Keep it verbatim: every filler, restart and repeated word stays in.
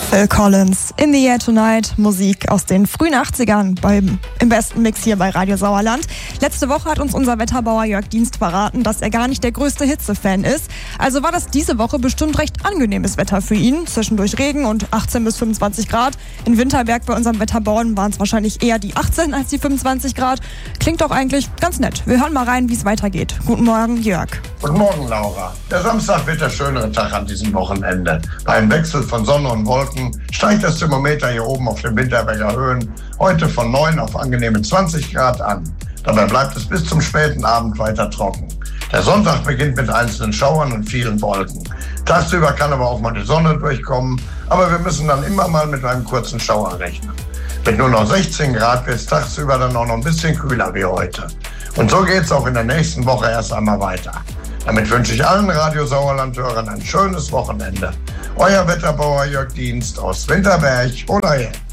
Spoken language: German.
Phil Collins, In the Air Tonight, Musik aus den frühen achtzigern beim, im besten Mix hier bei Radio Sauerland. Letzte Woche hat uns unser Wetterbauer Jörg Dienst verraten, dass er gar nicht der größte Hitze-Fan ist. Also war das diese Woche bestimmt recht angenehmes Wetter für ihn. Zwischendurch Regen und achtzehn bis fünfundzwanzig Grad. In Winterberg bei unserem Wetterbauern waren es wahrscheinlich eher die achtzehn als die fünfundzwanzig Grad. Klingt doch eigentlich ganz nett. Wir hören mal rein, wie es weitergeht. Guten Morgen, Jörg. Guten Morgen, Laura. Der Samstag wird der schönere Tag an diesem Wochenende. Beim Wechsel von Sonne und Wolken steigt das Thermometer hier oben auf den Winterberger Höhen heute von neun auf angenehme zwanzig Grad an. Dabei bleibt es bis zum späten Abend weiter trocken. Der Sonntag beginnt mit einzelnen Schauern und vielen Wolken. Tagsüber kann aber auch mal die Sonne durchkommen, aber wir müssen dann immer mal mit einem kurzen Schauer rechnen. Mit nur noch sechzehn Grad wird es tagsüber dann auch noch ein bisschen kühler wie heute. Und so geht es auch in der nächsten Woche erst einmal weiter. Damit wünsche ich allen Radio Sauerland-Hörern ein schönes Wochenende. Euer Wetterbauer Jörg Dienst aus Winterberg oder hier.